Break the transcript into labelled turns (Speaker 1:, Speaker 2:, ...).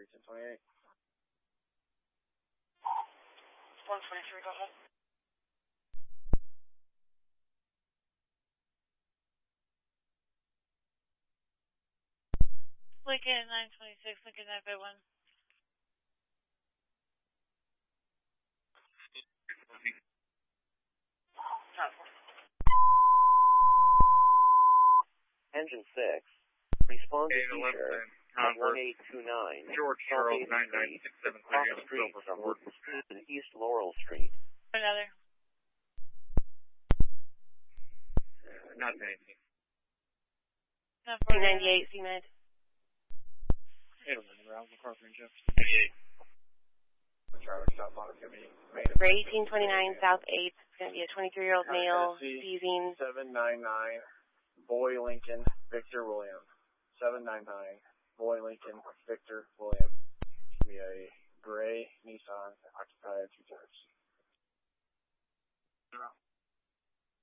Speaker 1: 1028.
Speaker 2: 123, go ahead.
Speaker 3: Lincoln 926, Lincoln 951.
Speaker 4: Engine 6. Respond to feature of 1829
Speaker 1: George Charles 99673
Speaker 4: across the street from Woodland Street and East Laurel Street.
Speaker 3: Another.
Speaker 1: Not anything.
Speaker 3: 398, CMed.
Speaker 1: 811 around the Carpenter and Jefferson. 88. Traffic stop on it.
Speaker 3: For 1829 South 8th, it's going to be a 23-year-old male seizing.
Speaker 1: 799 Boy Lincoln Victor William. 799 Boy Lincoln Victor William. It's going to be a gray Nissan occupied 2-thirds.